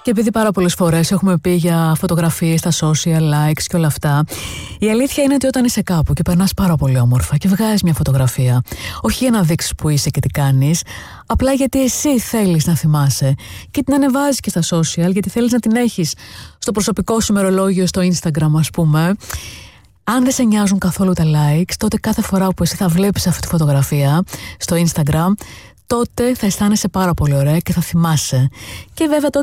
Και επειδή πάρα πολλές φορές έχουμε πει για φωτογραφίες, τα social, likes και όλα αυτά, η αλήθεια είναι ότι όταν είσαι κάπου και περνάς πάρα πολύ όμορφα και βγάζεις μια φωτογραφία, όχι για να δείξεις που είσαι και τι κάνεις, απλά γιατί εσύ θέλεις να θυμάσαι και την ανεβάζεις και στα social, γιατί θέλεις να την έχεις στο προσωπικό σου ημερολόγιο, στο Instagram, ας πούμε. Αν δεν σε νοιάζουν καθόλου τα likes, τότε κάθε φορά που εσύ θα βλέπεις αυτή τη φωτογραφία στο Instagram, τότε θα αισθάνεσαι πάρα πολύ ωραία και θα θυμάσαι. Και βέβαια τότε